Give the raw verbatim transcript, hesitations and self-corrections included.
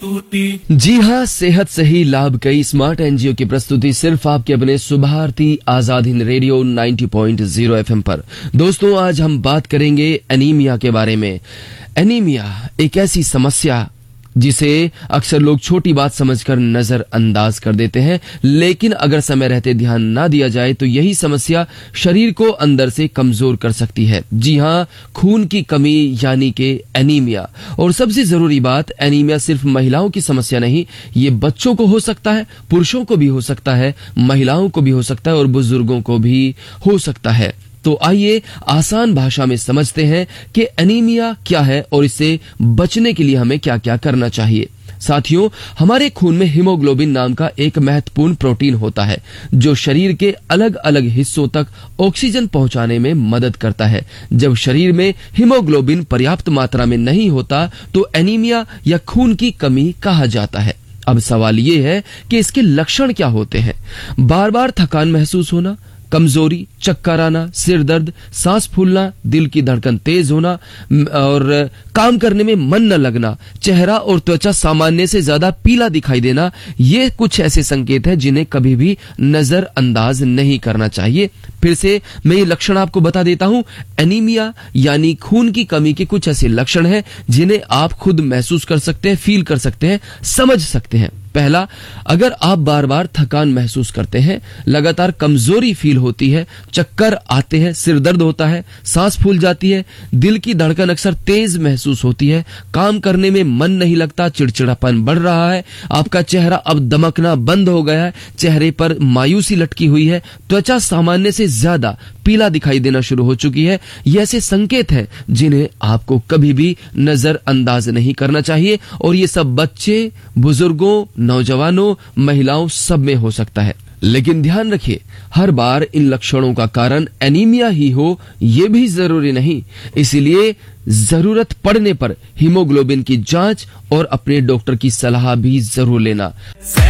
जी हाँ, सेहत से ही लाभ कई स्मार्ट एनजीओ की प्रस्तुति सिर्फ आपके अपने सुभारती आजाद हिंद रेडियो नब्बे पॉइंट शून्य एफएम पर। दोस्तों, आज हम बात करेंगे एनीमिया के बारे में। एनीमिया एक ऐसी समस्या जिसे अक्सर लोग छोटी बात समझकर नजरअंदाज कर देते हैं, लेकिन अगर समय रहते ध्यान ना दिया जाए तो यही समस्या शरीर को अंदर से कमजोर कर सकती है। जी हाँ, खून की कमी यानी कि एनीमिया। और सबसे जरूरी बात, एनीमिया सिर्फ महिलाओं की समस्या नहीं, ये बच्चों को हो सकता है, पुरुषों को भी हो सकता है, महिलाओं को भी हो सकता है और बुजुर्गों को भी हो सकता है। तो आइए आसान भाषा में समझते हैं कि एनीमिया क्या है और इससे बचने के लिए हमें क्या क्या करना चाहिए। साथियों, हमारे खून में हीमोग्लोबिन नाम का एक महत्वपूर्ण प्रोटीन होता है जो शरीर के अलग अलग हिस्सों तक ऑक्सीजन पहुंचाने में मदद करता है। जब शरीर में हीमोग्लोबिन पर्याप्त मात्रा में नहीं होता तो एनीमिया या खून की कमी कहा जाता है। अब सवाल ये है कि इसके लक्षण क्या होते हैं। बार बार थकान महसूस होना, कमजोरी, चक्कर आना, सिर दर्द, सांस फूलना, दिल की धड़कन तेज होना और काम करने में मन न लगना, चेहरा और त्वचा सामान्य से ज्यादा पीला दिखाई देना, ये कुछ ऐसे संकेत हैं जिन्हें कभी भी नजरअंदाज नहीं करना चाहिए। फिर से मैं ये लक्षण आपको बता देता हूं। एनीमिया यानी खून की कमी के कुछ ऐसे लक्षण हैं जिन्हें आप खुद महसूस कर सकते हैं, फील कर सकते हैं, समझ सकते हैं। पहला, अगर आप बार बार थकान महसूस करते हैं, लगातार कमजोरी फील होती है, चक्कर आते हैं, सिर दर्द होता है, सांस फूल जाती है, दिल की धड़कन अक्सर तेज महसूस होती है, काम करने में मन नहीं लगता, चिड़चिड़ापन बढ़ रहा है, आपका चेहरा अब दमकना बंद हो गया है, चेहरे पर मायूसी लटकी हुई है, त्वचा सामान्य से ज्यादा पीला दिखाई देना शुरू हो चुकी है, ये ऐसे संकेत हैं जिन्हें आपको कभी भी नजरअंदाज नहीं करना चाहिए। और ये सब बच्चे, बुजुर्गों, नौजवानों, महिलाओं सब में हो सकता है। लेकिन ध्यान रखिए, हर बार इन लक्षणों का कारण एनीमिया ही हो ये भी जरूरी नहीं। इसलिए जरूरत पड़ने पर हीमोग्लोबिन की जांच और अपने डॉक्टर की सलाह भी जरूर लेना।